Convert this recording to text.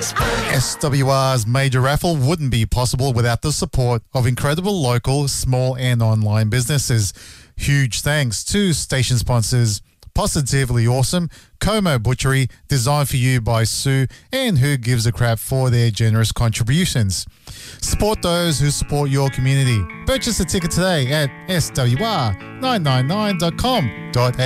SWR's major raffle wouldn't be possible without the support of incredible local, small and online businesses. Huge thanks to station sponsors Positively Awesome, Como Butchery, designed for you by Sue, and Who Gives a Crap for their generous contributions. Support those who support your community. Purchase a ticket today at swr999.com.au.